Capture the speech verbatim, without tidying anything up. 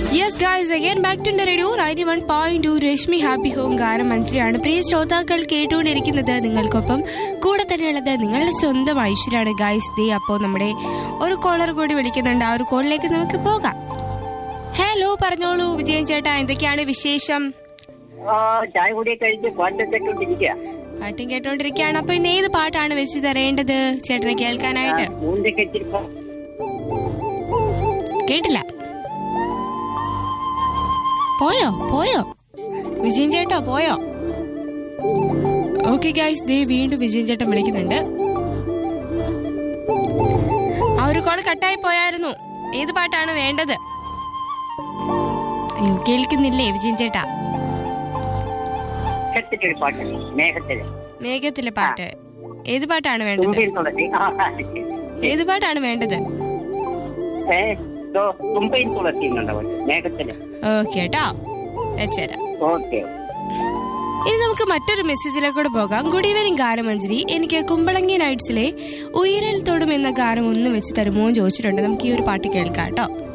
Yes guys, again back to the radio ninety-one point two Rashmi happy home ഗാനം മഞ്ജരിയാണ്. പ്രിയ ശ്രോതാക്കൾ കേട്ടുകൊണ്ടിരിക്കുന്നത് നിങ്ങൾക്കൊപ്പം കൂടെ തന്നെയുള്ളത് നിങ്ങളുടെ സ്വന്തം ഐശ്വര്യാണ് ഗൈസ്. ദേ അപ്പോൾ നമ്മുടെ ഒരു കോളർ കൂടി വിളിക്കുന്നുണ്ട്. ആ ഒരു കോളിലേക്ക് നമുക്ക് പോകാം. ഹലോ, പറഞ്ഞോളൂ വിജയൻ ചേട്ടാ, എന്തൊക്കെയാണ് വിശേഷം? ചായ കൂടി കഴിച്ച് പാട്ട് കേട്ടോണ്ടിരിക്കുക. പാട്ടും കേട്ടോണ്ടിരിക്കുകയാണ്. അപ്പൊ ഇന്ന് ഏത് പാട്ടാണ് വെച്ച് തരേണ്ടത് ചേട്ടനെ കേൾക്കാനായിട്ട്? കേട്ടില്ല. പോയോ പോയോ വിജയൻ ചേട്ടാ പോയോ? ഓക്കെ ഗൈസ്, ദേ വീണ്ടും വിജയൻ ചേട്ടൻ വിളിക്കുന്നുണ്ട്. ആ ഒരു കോൾ കട്ടായി പോയായിരുന്നു. ഏത് പാട്ടാണ് വേണ്ടത്? അയ്യോ, കേൾക്കുന്നില്ലേ വിജയൻ ചേട്ടാ? മേഘത്തിലെ പാട്ട്. ഏത് പാട്ടാണ് വേണ്ടത്? ഏത് പാട്ടാണ് വേണ്ടത്? ഓക്കെ കേട്ടോ, വെച്ചേരാം. ഇനി നമുക്ക് മറ്റൊരു മെസ്സേജിലേക്കൂടെ പോകാം. ഗുഡ് ഈവനിങ് ഗാനമഞ്ജരി, എനിക്ക് കുമ്പളങ്ങി നൈറ്റ്സിലെ ഉയരൽ തൊടും എന്ന ഗാനം ഒന്ന് വെച്ച് തരുമോ എന്ന് ചോദിച്ചിട്ടുണ്ട്. നമുക്ക് ഈ ഒരു പാട്ട് കേൾക്കാം കേട്ടോ.